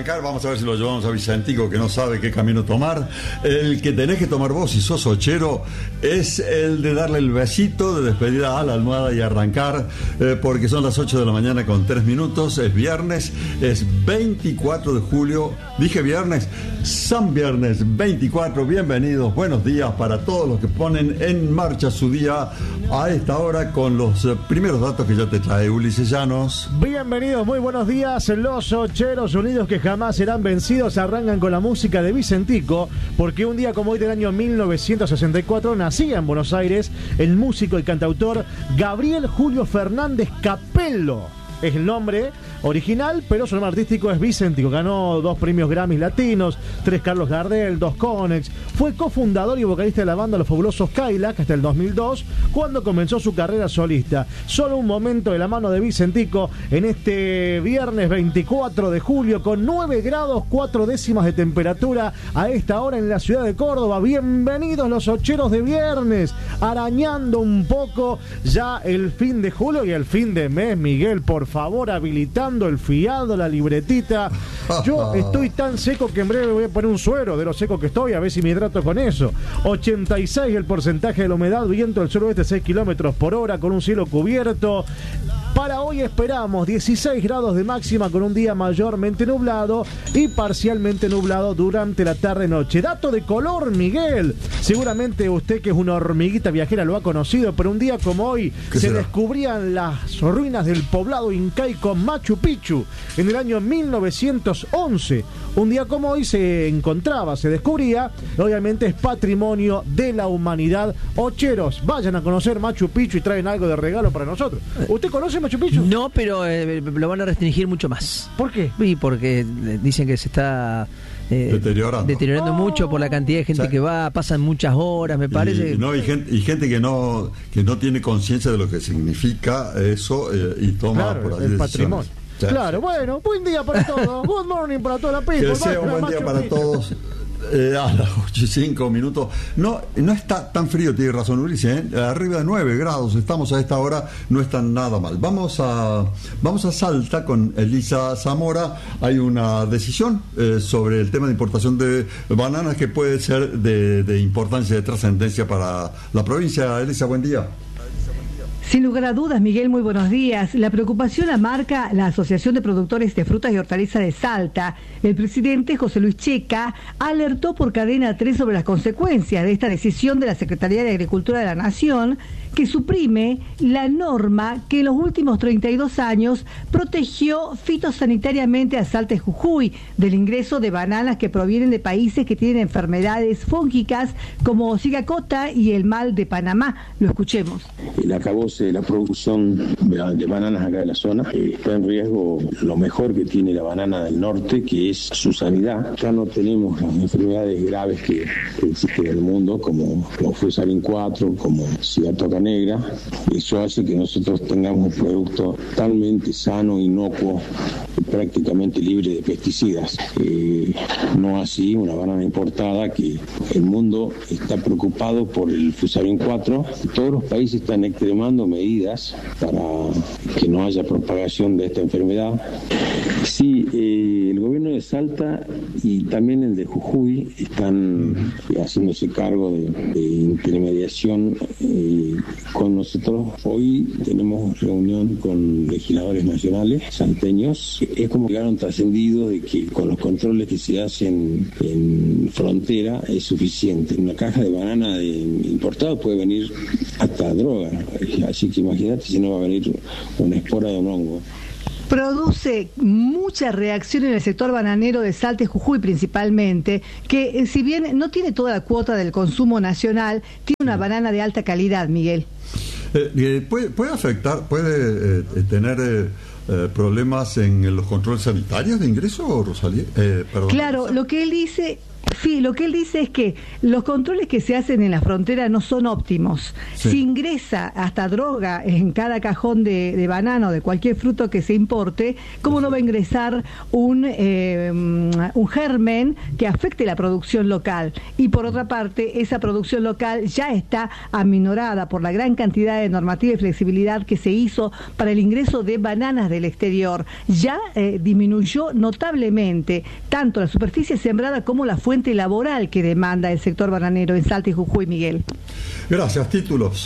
arrancar, vamos a ver si lo llevamos a Vicentico, que no sabe qué camino tomar. El que tenés que tomar vos, si sos ochero, es el de darle el besito de despedida a la almohada y arrancar, porque son las 8 de la mañana con 3 minutos. Es viernes, es 24 de julio. Dije viernes, San Viernes 24. Bienvenidos, buenos días para todos los que ponen en marcha su día a esta hora con los primeros datos que ya te trae Ulises Llanos. Bienvenidos, muy buenos días. Los Ocheros Unidos que jamás serán vencidos arrancan con la música de Vicentico, porque un día como hoy del año 1964 nacía en Buenos Aires el músico y cantautor Gabriel Julio Fernández Capello. Es el nombre original, pero su nombre artístico es Vicentico. Ganó 2 premios Grammys latinos, 3 Carlos Gardel, 2 Conex. Fue cofundador y vocalista de la banda Los Fabulosos Cadillacs hasta el 2002, cuando comenzó su carrera solista. Solo un momento de la mano de Vicentico en este viernes 24 de julio, con 9 grados 4 décimas de temperatura a esta hora en la ciudad de Córdoba. Bienvenidos los ocheros de viernes, arañando un poco ya el fin de julio y el fin de mes. Miguel, por favor, habilitando el fiado, la libretita. Yo estoy tan seco que en breve voy a poner un suero de lo seco que estoy, a ver si me hidrato con eso. 86 el porcentaje de la humedad, viento del suroeste 6 kilómetros por hora, con un cielo cubierto. Para hoy esperamos 16 grados de máxima, con un día mayormente nublado y parcialmente nublado durante la tarde-noche. Dato de color, Miguel. Seguramente usted, que es una hormiguita viajera, lo ha conocido, pero un día como hoy se descubrían las ruinas del poblado incaico Machu Picchu en el año 1911. Un día como hoy se descubría, obviamente es patrimonio de la humanidad. Ocheros, vayan a conocer Machu Picchu y traen algo de regalo para nosotros. ¿Usted conoce Machu Picchu? No, pero lo van a restringir mucho más. ¿Por qué? Sí, porque dicen que se está deteriorando mucho por la cantidad de gente que va, pasan muchas horas, me parece. Y gente que no tiene conciencia de lo que significa eso, y toma por ahí el decisiones. Patrimonio. Claro, bueno, buen día para todos. Good morning para toda la people. Que sea un buen día para todos. A las 8:05 minutos. No está tan frío, tiene razón Ulises, arriba de 9 grados estamos a esta hora, no está nada mal. Vamos a Salta con Elisa Zamora. Hay una decisión sobre el tema de importación de bananas que puede ser de importancia, de trascendencia para la provincia. Elisa, buen día. Sin lugar a dudas, Miguel, muy buenos días. La preocupación la marca la Asociación de Productores de Frutas y Hortalizas de Salta. El presidente José Luis Checa alertó por Cadena 3 sobre las consecuencias de esta decisión de la Secretaría de Agricultura de la Nación, que suprime la norma que en los últimos 32 años protegió fitosanitariamente a Salta y Jujuy del ingreso de bananas que provienen de países que tienen enfermedades fúngicas como Zika cota y el mal de Panamá. Lo escuchemos. El acabose de la producción de bananas acá de la zona está en riesgo lo mejor que tiene la banana del norte, que es su sanidad. Ya no tenemos las enfermedades graves que existen en el mundo, como fue Salín 4, como Cigatoca negra. Eso hace que nosotros tengamos un producto totalmente sano, inocuo, prácticamente libre de pesticidas. No así una banana importada, que el mundo está preocupado por el Fusarium 4. Todos los países están extremando medidas para que no haya propagación de esta enfermedad. Sí, el gobierno de Salta y también el de Jujuy están haciéndose cargo de intermediación con nosotros. Hoy tenemos reunión con legisladores nacionales salteños. Es como que quedaron trascendidos de que con los controles que se hacen en frontera es suficiente. Una caja de banana importada puede venir hasta droga. Así que imagínate si no va a venir una espora de un hongo. Produce mucha reacción en el sector bananero de Salta y Jujuy principalmente, que si bien no tiene toda la cuota del consumo nacional, tiene una banana de alta calidad, Miguel. ¿Puede afectar, puede tener problemas en los controles sanitarios de ingreso, Rosalía? Claro, lo que él dice Sí, lo que él dice es que los controles que se hacen en la frontera no son óptimos. Sí. Si ingresa hasta droga en cada cajón de banana o de cualquier fruto que se importe, ¿cómo no va a ingresar un germen que afecte la producción local? Y por otra parte, esa producción local ya está aminorada por la gran cantidad de normativa y flexibilidad que se hizo para el ingreso de bananas del exterior. Ya disminuyó notablemente tanto la superficie sembrada como la fuente laboral que demanda el sector bananero en Salta y Jujuy, Miguel. Gracias. Títulos.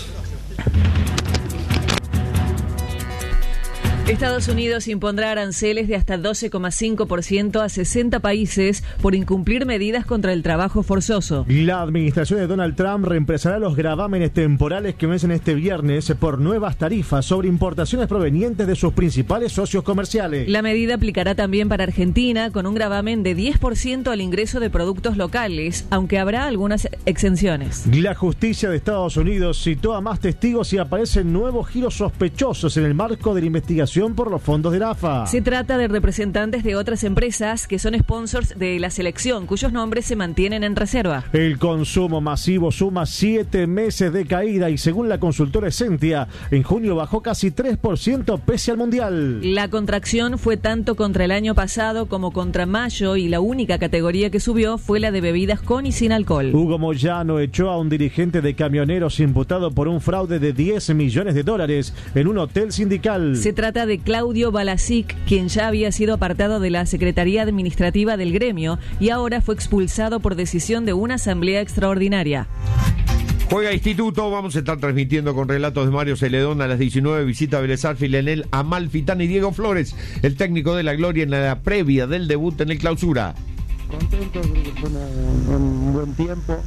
Estados Unidos impondrá aranceles de hasta 12,5% a 60 países por incumplir medidas contra el trabajo forzoso. La administración de Donald Trump reemplazará los gravámenes temporales que vencen este viernes por nuevas tarifas sobre importaciones provenientes de sus principales socios comerciales. La medida aplicará también para Argentina con un gravamen de 10% al ingreso de productos locales, aunque habrá algunas exenciones. La justicia de Estados Unidos citó a más testigos y aparecen nuevos giros sospechosos en el marco de la investigación por los fondos de la AFA. Se trata de representantes de otras empresas que son sponsors de la selección, cuyos nombres se mantienen en reserva. El consumo masivo suma 7 meses de caída y según la consultora Essentia, en junio bajó casi 3% pese al Mundial. La contracción fue tanto contra el año pasado como contra mayo y la única categoría que subió fue la de bebidas con y sin alcohol. Hugo Moyano echó a un dirigente de camioneros imputado por un fraude de $10 millones en un hotel sindical. Se trata de Claudio Balasic, quien ya había sido apartado de la Secretaría Administrativa del gremio y ahora fue expulsado por decisión de una asamblea extraordinaria. Juega Instituto, vamos a estar transmitiendo con relatos de Mario Celedón a las 19, visita Vélez Sarsfield en el Amalfitani y Diego Flores, el técnico de la Gloria en la previa del debut en el Clausura. Contento, creo que fue un buen tiempo.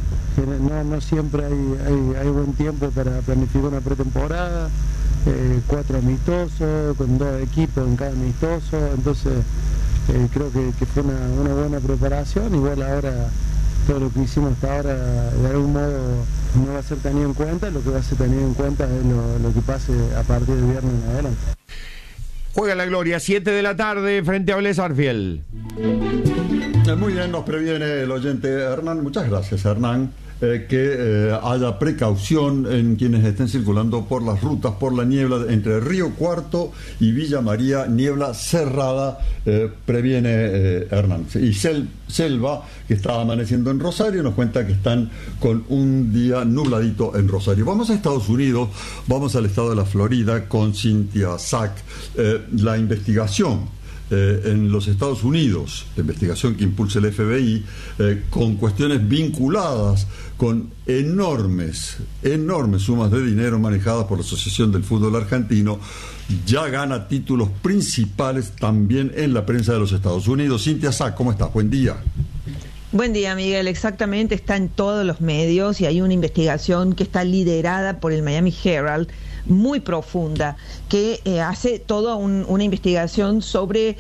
No siempre hay buen tiempo para planificar una pretemporada. 4 amistosos, con 2 equipos en cada amistoso, entonces creo que fue una buena preparación. Igual ahora todo lo que hicimos hasta ahora de algún modo no va a ser tenido en cuenta, lo que va a ser tenido en cuenta es lo que pase a partir del viernes en adelante. Juega la Gloria, 7 de la tarde frente a Vélez Sarsfield. Muy bien, nos previene el oyente Hernán. Muchas gracias, Hernán. Que haya precaución en quienes estén circulando por las rutas, por la niebla entre Río Cuarto y Villa María, niebla cerrada, previene Hernán. Y Selva, que está amaneciendo en Rosario, nos cuenta que están con un día nubladito en Rosario. Vamos a Estados Unidos, vamos al estado de la Florida con Cynthia Sack. La investigación en los Estados Unidos, la investigación que impulsa el FBI, con cuestiones vinculadas con enormes sumas de dinero manejadas por la Asociación del Fútbol Argentino, ya gana títulos principales también en la prensa de los Estados Unidos. Cynthia Sack, ¿cómo estás? Buen día. Buen día, Miguel. Exactamente, está en todos los medios y hay una investigación que está liderada por el Miami Herald, muy profunda, que hace toda una investigación sobre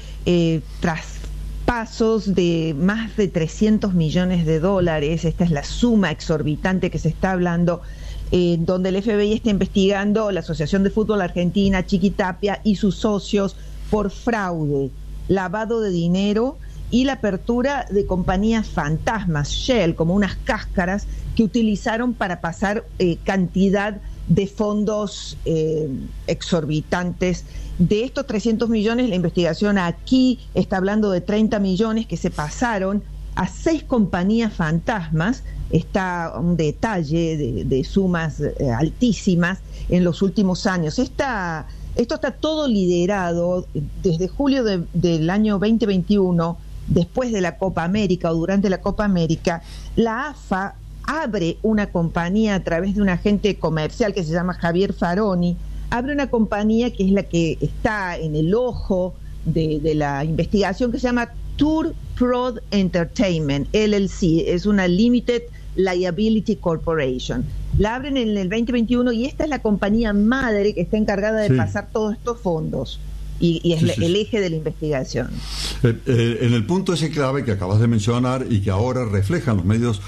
traspasos de más de $300 millones. Esta es la suma exorbitante que se está hablando, donde el FBI está investigando la Asociación de Fútbol Argentina, Chiquitapia y sus socios por fraude, lavado de dinero y la apertura de compañías fantasmas, Shell, como unas cáscaras que utilizaron para pasar cantidad de fondos exorbitantes. De estos 300 millones, la investigación aquí está hablando de 30 millones que se pasaron a 6 compañías fantasmas. Está un detalle de sumas altísimas en los últimos años. Esto está todo liderado desde julio del año 2021, después de la Copa América o durante la Copa América. La AFA abre una compañía a través de un agente comercial que se llama Javier Faroni, abre una compañía que es la que está en el ojo de la investigación, que se llama Tour Prod Entertainment, LLC, es una Limited Liability Corporation. La abren en el 2021 y esta es la compañía madre que está encargada de pasar todos estos fondos. Y es el eje de la investigación. En el punto ese clave que acabas de mencionar y que ahora reflejan los medios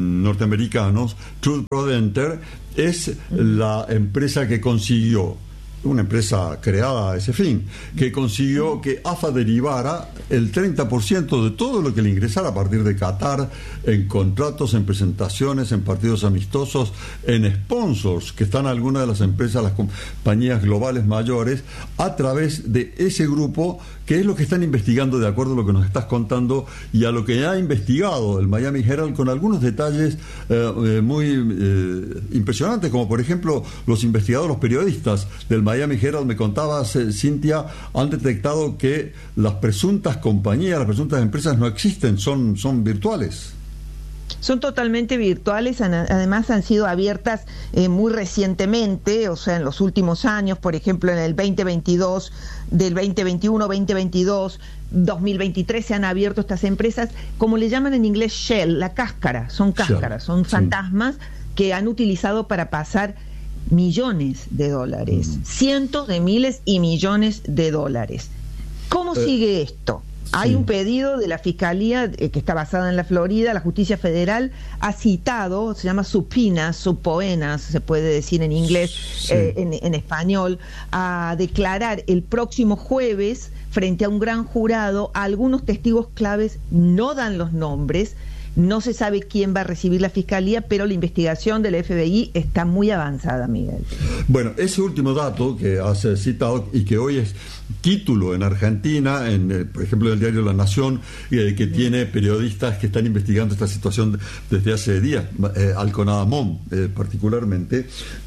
norteamericanos, Truth Prod Enter es la empresa que consiguió una empresa creada a ese fin, que consiguió que AFA derivara el 30% de todo lo que le ingresara a partir de Qatar, en contratos, en presentaciones, en partidos amistosos, en sponsors, que están algunas de las empresas, las compañías globales mayores, a través de ese grupo, que es lo que están investigando, de acuerdo a lo que nos estás contando, y a lo que ha investigado el Miami Herald, con algunos detalles muy impresionantes, como por ejemplo los investigadores, los periodistas del Miami Herald, me contabas, Cintia, han detectado que las presuntas compañías, las presuntas empresas no existen, son virtuales. Son totalmente virtuales, además han sido abiertas muy recientemente, o sea, en los últimos años, por ejemplo, en el 2022, del 2021, 2022, 2023 se han abierto estas empresas, como le llaman en inglés shell, la cáscara, son cáscaras, son fantasmas que han utilizado para pasar millones de dólares, cientos de miles y millones de dólares. ¿Cómo sigue esto? Hay un pedido de la Fiscalía que está basada en la Florida, la Justicia Federal ha citado, se llama subpoenas, se puede decir en inglés, en español, a declarar el próximo jueves frente a un gran jurado a algunos testigos claves, no dan los nombres. No se sabe quién va a recibir la Fiscalía, pero la investigación del FBI está muy avanzada, Miguel. Bueno, ese último dato que has citado y que hoy es título en Argentina, por ejemplo, en el diario La Nación, que tiene periodistas que están investigando esta situación desde hace días, Alconada Mon particularmente.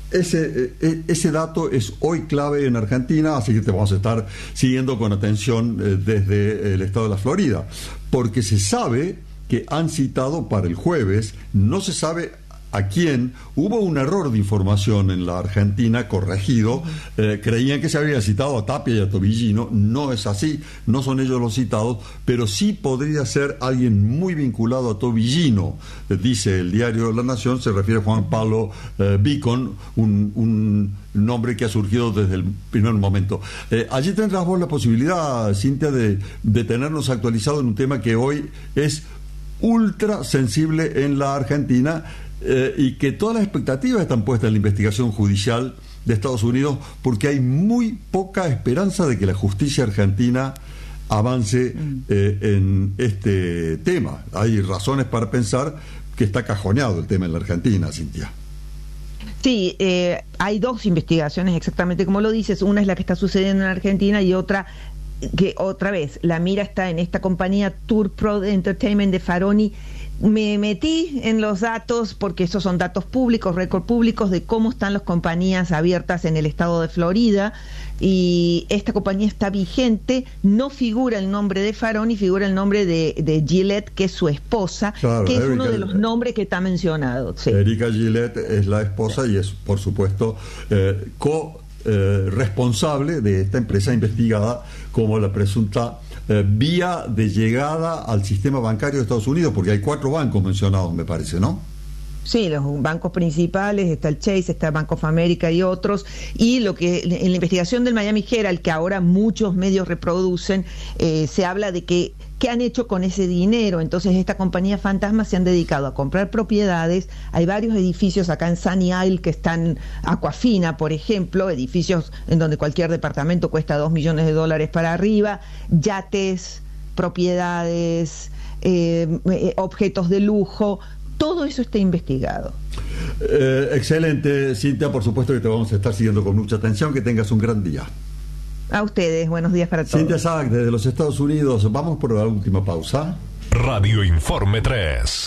Ese dato es hoy clave en Argentina, así que te vamos a estar siguiendo con atención desde el estado de la Florida, porque se sabe que han citado para el jueves, no se sabe a quién. Hubo un error de información en la Argentina corregido, creían que se había citado a Tapia y a Tobillino, no es así, no son ellos los citados, pero sí podría ser alguien muy vinculado a Tobillino, dice el diario La Nación, se refiere a Juan Pablo Bicon, un nombre que ha surgido desde el primer momento. Allí tendrás vos la posibilidad, Cintia, de tenernos actualizado en un tema que hoy es ultra sensible en la Argentina, y que todas las expectativas están puestas en la investigación judicial de Estados Unidos, porque hay muy poca esperanza de que la justicia argentina avance en este tema. Hay razones para pensar que está cajoneado el tema en la Argentina, Cintia. Sí, hay dos investigaciones exactamente como lo dices. Una es la que está sucediendo en Argentina y otra que otra vez la mira está en esta compañía Tour Pro Entertainment de Faroni. Me metí en los datos porque esos son datos públicos, récord públicos de cómo están las compañías abiertas en el estado de Florida, y esta compañía está vigente. No figura el nombre de Faroni, figura el nombre de Gillette, que es su esposa, claro, que es uno de los nombres que está mencionado. Sí. Erika Gillette es la esposa y es, por supuesto, responsable de esta empresa investigada como la presunta vía de llegada al sistema bancario de Estados Unidos, porque hay 4 bancos mencionados, me parece, ¿no? Sí, los bancos principales, está el Chase, está Bank of America y otros, y lo que en la investigación del Miami Herald, que ahora muchos medios reproducen, se habla de que ¿qué han hecho con ese dinero? Entonces esta compañía fantasma se han dedicado a comprar propiedades. Hay varios edificios acá en Sunny Isle que están, Aquafina por ejemplo, edificios en donde cualquier departamento cuesta $2 millones para arriba, yates, propiedades, objetos de lujo. Todo eso está investigado. Excelente, Cintia, por supuesto que te vamos a estar siguiendo con mucha atención. Que tengas un gran día. A ustedes, buenos días para todos. Cintia Sabac, desde los Estados Unidos. Vamos por la última pausa. Radio Informe 3.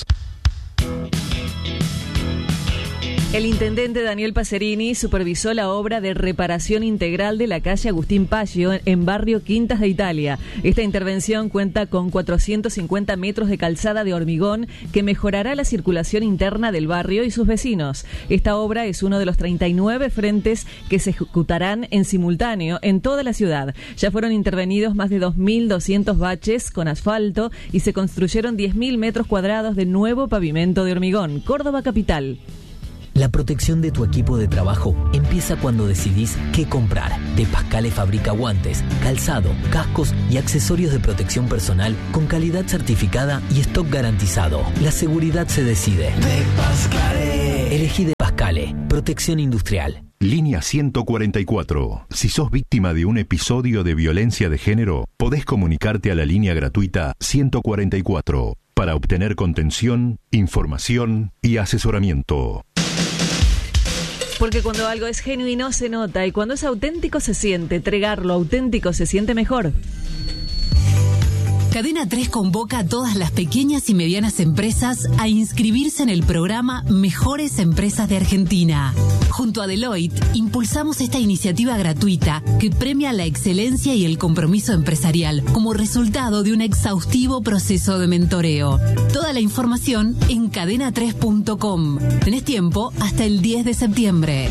El intendente Daniel Pacerini supervisó la obra de reparación integral de la calle Agustín Paggio en barrio Quintas de Italia. Esta intervención cuenta con 450 metros de calzada de hormigón que mejorará la circulación interna del barrio y sus vecinos. Esta obra es uno de los 39 frentes que se ejecutarán en simultáneo en toda la ciudad. Ya fueron intervenidos más de 2.200 baches con asfalto y se construyeron 10.000 metros cuadrados de nuevo pavimento de hormigón. Córdoba capital. La protección de tu equipo de trabajo empieza cuando decidís qué comprar. De Pascale fabrica guantes, calzado, cascos y accesorios de protección personal con calidad certificada y stock garantizado. La seguridad se decide. De Pascale. Elegí De Pascale. Protección Industrial. Línea 144. Si sos víctima de un episodio de violencia de género, podés comunicarte a la línea gratuita 144 para obtener contención, información y asesoramiento. Porque cuando algo es genuino se nota y cuando es auténtico se siente. Entregar lo auténtico se siente mejor. Cadena 3 convoca a todas las pequeñas y medianas empresas a inscribirse en el programa Mejores Empresas de Argentina. Junto a Deloitte, impulsamos esta iniciativa gratuita que premia la excelencia y el compromiso empresarial como resultado de un exhaustivo proceso de mentoreo. Toda la información en cadena3.com. Tenés tiempo hasta el 10 de septiembre.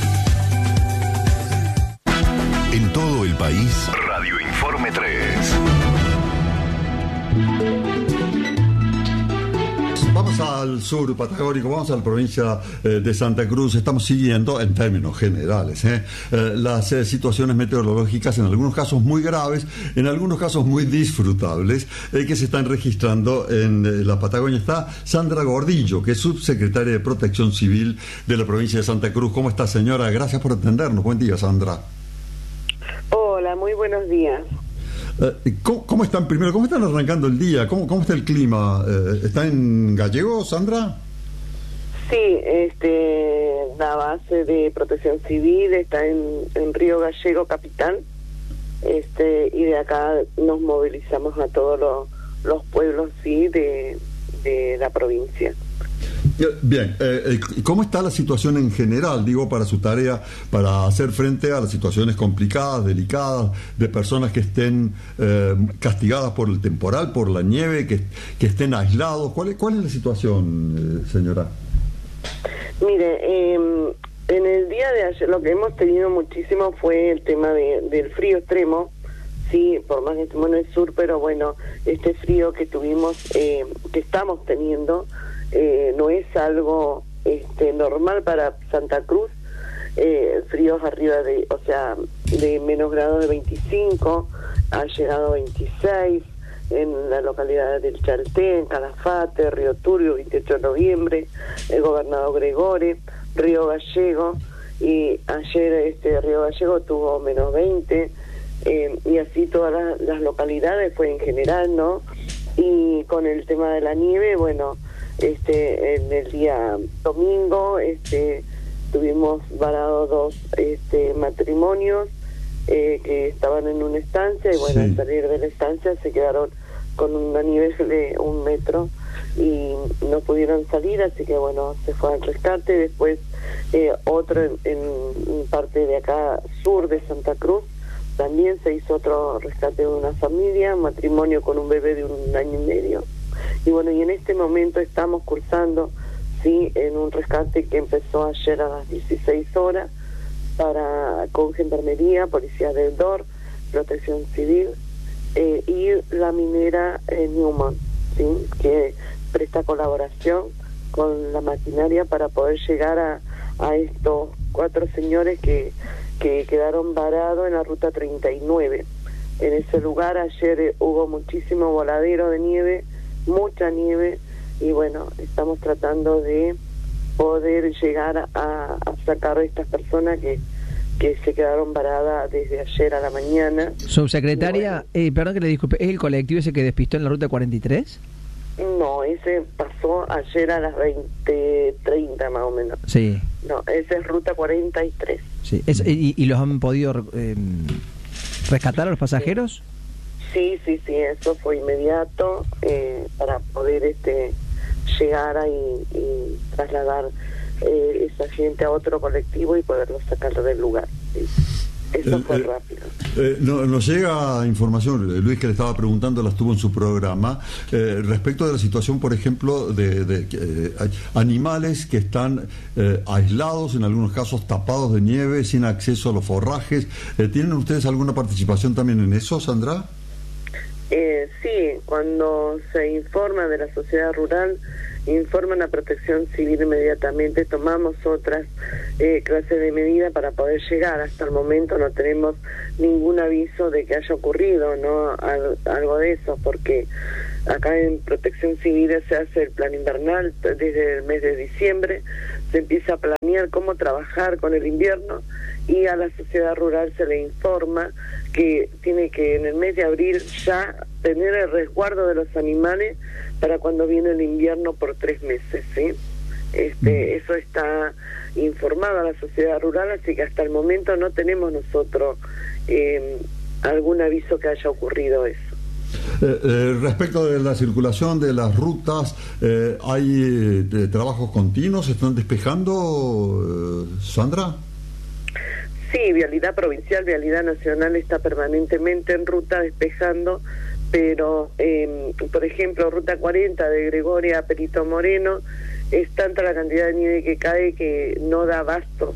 En todo el país, Radio Informe 3. Vamos al sur patagónico, vamos a la provincia de Santa Cruz. Estamos siguiendo, en términos generales, las situaciones meteorológicas, en algunos casos muy graves, en algunos casos muy disfrutables, que se están registrando en la Patagonia. Está Sandra Gordillo, que es subsecretaria de Protección Civil de la provincia de Santa Cruz. ¿Cómo está, señora? Gracias por atendernos. Buen día, Sandra. Hola, muy buenos días. ¿Cómo están primero? ¿Cómo están arrancando el día? ¿Cómo está el clima? ¿Está en gallego, Sandra? Sí, la base de Protección Civil está en Río Gallego, capital, y de acá nos movilizamos a todos los pueblos, sí, de la provincia. Bien, ¿cómo está la situación en general, digo, para su tarea, para hacer frente a las situaciones complicadas, delicadas, de personas que estén castigadas por el temporal, por la nieve, que estén aislados? ¿Cuál es la situación, señora? Mire, en el día de ayer lo que hemos tenido muchísimo fue el tema del frío extremo, sí, por más que estemos en el sur, pero bueno, este frío que tuvimos, que estamos teniendo, no es algo normal para Santa Cruz. Fríos arriba de menos grados de 25, ha llegado a 26 en la localidad del Chaltén, Calafate, Río Turbio, 28 de noviembre, el gobernador Gregore, Río Gallego, y ayer Río Gallego tuvo menos 20, y así todas las localidades fue en general, ¿no? Y con el tema de la nieve, bueno, en el día domingo tuvimos varados dos matrimonios que estaban en una estancia, y bueno, sí, al salir de la estancia se quedaron con una nieve de 1 metro y no pudieron salir, así que bueno, se fue al rescate. Después otro en parte de acá sur de Santa Cruz, también se hizo otro rescate de una familia, matrimonio con un bebé de 1 año y medio. Y bueno, y en este momento estamos cursando, sí, en un rescate que empezó ayer a las 16 horas con Gendarmería, Policía del DOR, Protección Civil y la minera Newman, sí, que presta colaboración con la maquinaria para poder llegar a estos 4 señores que quedaron varados en la ruta 39. En ese lugar ayer hubo muchísimo voladero de nieve, mucha nieve, y bueno, estamos tratando de poder llegar a sacar a estas personas que se quedaron varadas desde ayer a la mañana. Subsecretaria, bueno, perdón que le disculpe, ¿es el colectivo ese que despistó en la ruta 43? No, ese pasó ayer a las 20:30 más o menos. Sí. No, esa es ruta 43. Sí. ¿Y los han podido rescatar a los pasajeros? Sí, eso fue inmediato para poder llegar y trasladar esa gente a otro colectivo y poderlos sacar del lugar. Sí. Eso fue rápido. Nos llega información, Luis, que le estaba preguntando, la estuvo en su programa, respecto de la situación, por ejemplo, de animales que están aislados, en algunos casos tapados de nieve, sin acceso a los forrajes. ¿Tienen ustedes alguna participación también en eso, Sandra? Sí, cuando se informa de la sociedad rural, informan a Protección Civil inmediatamente, tomamos otras clases de medidas para poder llegar. Hasta el momento no tenemos ningún aviso de que haya ocurrido, ¿no? Algo de eso, porque acá en Protección Civil se hace el plan invernal desde el mes de diciembre, se empieza a planear cómo trabajar con el invierno, y a la sociedad rural se le informa que tiene que en el mes de abril ya tener el resguardo de los animales para cuando viene el invierno por 3 meses, ¿sí? Eso está informado a la sociedad rural, así que hasta el momento no tenemos nosotros algún aviso que haya ocurrido eso. Respecto de la circulación de las rutas, ¿hay trabajos continuos? ¿Se están despejando, Sandra? Sí, Vialidad Provincial, Vialidad Nacional está permanentemente en ruta despejando, pero por ejemplo, Ruta 40 de Gregoria a Perito Moreno, es tanta la cantidad de nieve que cae que no da abasto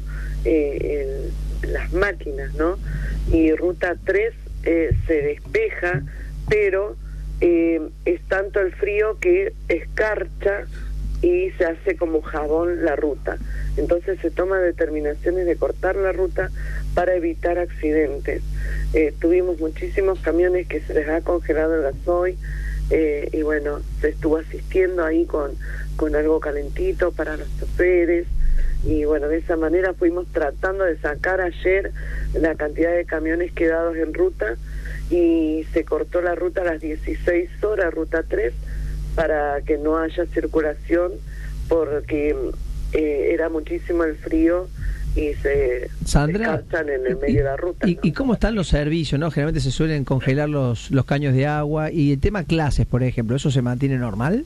las máquinas, ¿no? Y Ruta 3 se despeja, pero es tanto el frío que escarcha y se hace como jabón la ruta. Entonces se toman determinaciones de cortar la ruta para evitar accidentes. Tuvimos muchísimos camiones que se les ha congelado el gasoil, y bueno, se estuvo asistiendo ahí con algo calentito para los choferes, y bueno, de esa manera fuimos tratando de sacar ayer la cantidad de camiones quedados en ruta, y se cortó la ruta a las 16 horas, Ruta 3, para que no haya circulación, porque era muchísimo el frío y se escarchan en el medio de la ruta. ¿Y cómo están los servicios? ¿No? Generalmente se suelen congelar los caños de agua, y el tema clases, por ejemplo, ¿eso se mantiene normal?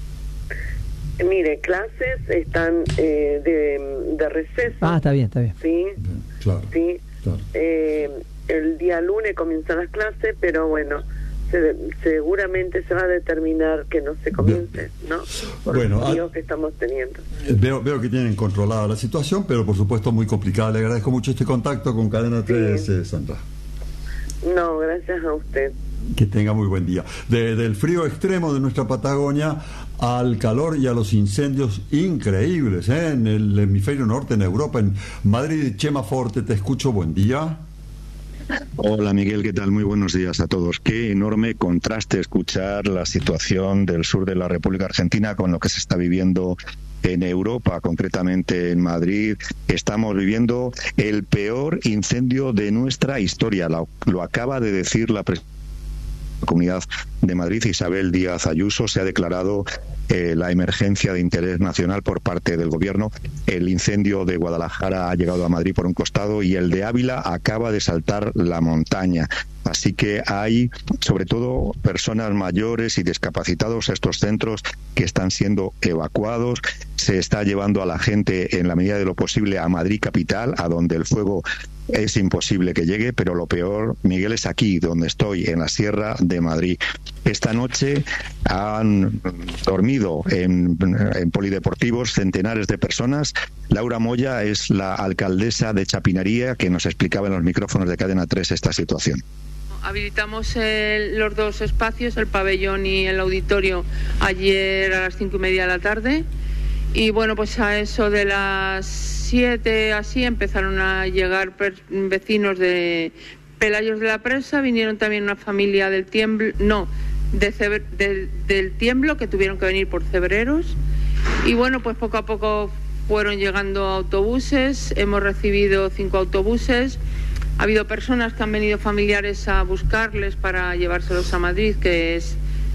Mire, clases están de receso. Ah, está bien. Sí, claro. Sí. Claro. El día lunes comienzan las clases, pero bueno, seguramente se va a determinar que no se comience, ¿no? Por los fríos que estamos teniendo. Veo que tienen controlada la situación, pero por supuesto muy complicada. Le agradezco mucho este contacto con Cadena 3, Sandra. No, gracias a usted. Que tenga muy buen día. Del frío extremo de nuestra Patagonia al calor y a los incendios increíbles en el hemisferio norte, en Europa, en Madrid. Chema Forte, te escucho, buen día. Hola Miguel, ¿qué tal? Muy buenos días a todos. Qué enorme contraste escuchar la situación del sur de la República Argentina con lo que se está viviendo en Europa, concretamente en Madrid. Estamos viviendo el peor incendio de nuestra historia. Lo acaba de decir la Comunidad de Madrid, Isabel Díaz Ayuso. Se ha declarado la emergencia de interés nacional por parte del gobierno. El incendio de Guadalajara ha llegado a Madrid por un costado y el de Ávila acaba de saltar la montaña. Así que hay, sobre todo, personas mayores y discapacitados a estos centros que están siendo evacuados. Se está llevando a la gente, en la medida de lo posible, a Madrid capital, a donde el fuego es imposible que llegue, pero lo peor, Miguel, es aquí, donde estoy, en la Sierra de Madrid. Esta noche han dormido en polideportivos centenares de personas. Laura Moya es la alcaldesa de Chapinaría, que nos explicaba en los micrófonos de Cadena 3 esta situación. Habilitamos los dos espacios, el pabellón y el auditorio, ayer a las 5:30 de la tarde. Y bueno, pues a eso de las 7 así empezaron a llegar vecinos de Pelayos de la Presa. Vinieron también una familia del Tiemblo, del Tiemblo, que tuvieron que venir por Cebreros. Y bueno, pues poco a poco fueron llegando autobuses. Hemos recibido 5 autobuses. Ha habido personas que han venido familiares a buscarles para llevárselos a Madrid, que es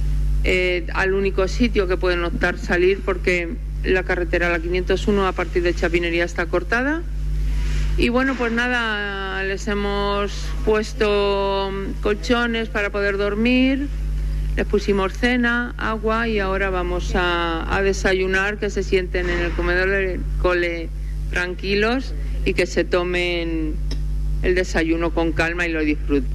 al único sitio que pueden optar salir, porque la carretera, la 501, a partir de Chapinería está cortada. Y bueno, pues nada, les hemos puesto colchones para poder dormir, les pusimos cena, agua, y ahora vamos a desayunar, que se sienten en el comedor del cole tranquilos y que se tomen el desayuno con calma y lo disfruten.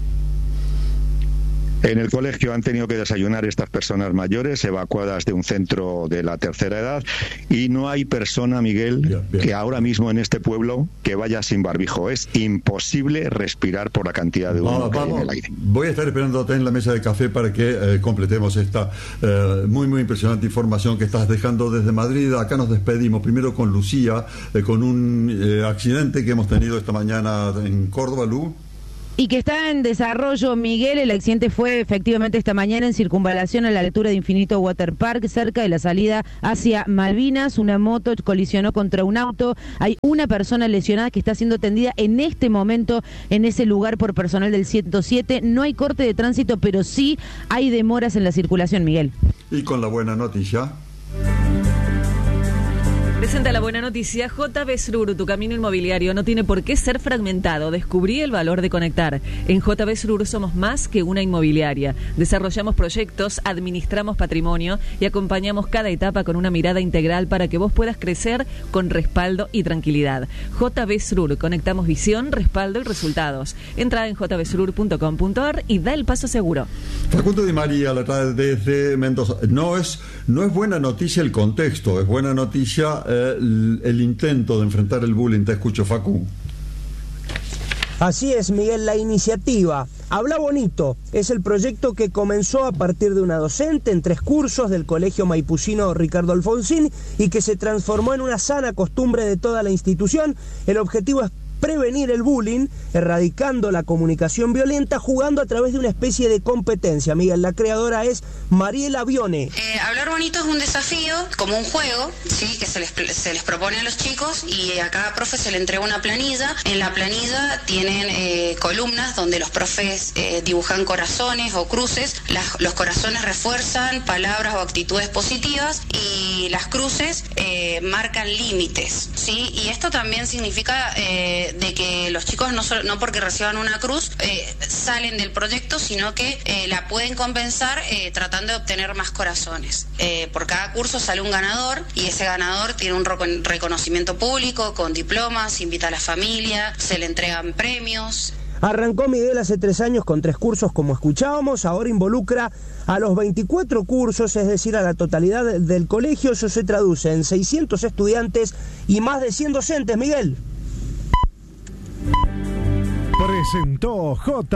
En el colegio han tenido que desayunar estas personas mayores evacuadas de un centro de la tercera edad, y no hay persona, Miguel, que ahora mismo en este pueblo que vaya sin barbijo. Es imposible respirar por la cantidad de humo que hay en el aire. Voy a estar esperándote en la mesa de café para que completemos esta muy impresionante información que estás dejando desde Madrid. Acá nos despedimos primero con Lucía, con un accidente que hemos tenido esta mañana en Córdoba, Lu. Y que está en desarrollo, Miguel. El accidente fue efectivamente esta mañana en circunvalación a la altura de Infinito Water Park, cerca de la salida hacia Malvinas. Una moto colisionó contra un auto. Hay una persona lesionada que está siendo atendida en este momento en ese lugar por personal del 107. No hay corte de tránsito, pero sí hay demoras en la circulación, Miguel. Y con la buena noticia. Presenta la buena noticia. JB Srur, tu camino inmobiliario no tiene por qué ser fragmentado. Descubrí el valor de conectar. En JB Srur somos más que una inmobiliaria. Desarrollamos proyectos, administramos patrimonio y acompañamos cada etapa con una mirada integral para que vos puedas crecer con respaldo y tranquilidad. JB Srur, conectamos visión, respaldo y resultados. Entra en jbsrur.com.ar y da el paso seguro. Facundo Di María, la tarde desde Mendoza. No es buena noticia el contexto, es buena noticia el intento de enfrentar el bullying. Te escucho, Facu. Así es, Miguel, la iniciativa Habla Bonito es el proyecto que comenzó a partir de una docente en 3 cursos del Colegio Maipucino Ricardo Alfonsín y que se transformó en una sana costumbre de toda la institución. El objetivo es prevenir el bullying, erradicando la comunicación violenta, jugando a través de una especie de competencia. Miguel, la creadora es Mariela Bione. Hablar bonito es un desafío, como un juego, ¿sí? Que se les propone a los chicos y a cada profe se le entrega una planilla. En la planilla tienen columnas donde los profes dibujan corazones o cruces. Los corazones refuerzan palabras o actitudes positivas y las cruces marcan límites, ¿sí? Y esto también significa de que los chicos no porque reciban una cruz salen del proyecto, sino que la pueden compensar tratando de obtener más corazones. Por cada curso sale un ganador y ese ganador tiene un reconocimiento público con diplomas, invita a la familia, se le entregan premios. Arrancó Miguel hace 3 años con 3 cursos, como escuchábamos. Ahora involucra a los 24 cursos, es decir, a la totalidad del colegio. Eso se traduce en 600 estudiantes y más de 100 docentes, Miguel. Presentó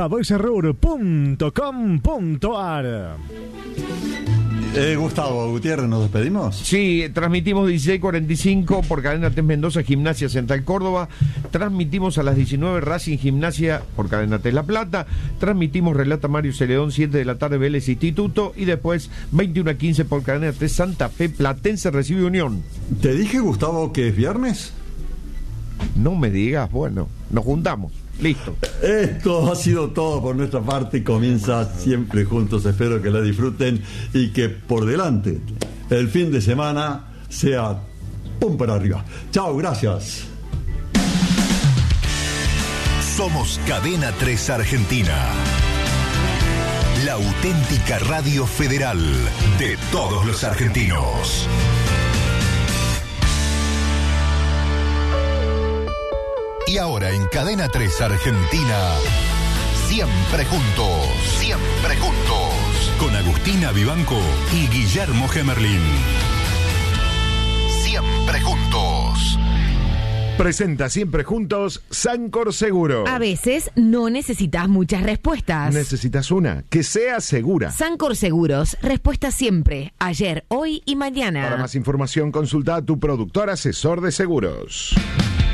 jbsrur.com.ar. Gustavo Gutiérrez, ¿nos despedimos? Sí, transmitimos 16:45 por Cadena 3 Mendoza, Gimnasia Central Córdoba. Transmitimos a las 19 Racing Gimnasia por Cadena 3 La Plata. Transmitimos Relata Mario Celedón, 7 de la tarde Vélez Instituto. Y después 21:15 por Cadena 3 Santa Fe Platense recibe Unión. ¿Te dije, Gustavo, que es viernes? No me digas, bueno, nos juntamos. Listo. Esto ha sido todo por nuestra parte. Comienza Siempre Juntos. Espero que la disfruten y que por delante el fin de semana sea pum para arriba. Chao, gracias. Somos Cadena 3 Argentina, la auténtica radio federal de todos los argentinos. Y ahora en Cadena 3 Argentina, Siempre Juntos, Siempre Juntos, con Agustina Vivanco y Guillermo Gemerlin. Siempre Juntos. Presenta Siempre Juntos Sancor Seguro. A veces no necesitas muchas respuestas. Necesitas una que sea segura. Sancor Seguros, respuesta siempre, ayer, hoy y mañana. Para más información consulta a tu productor asesor de seguros.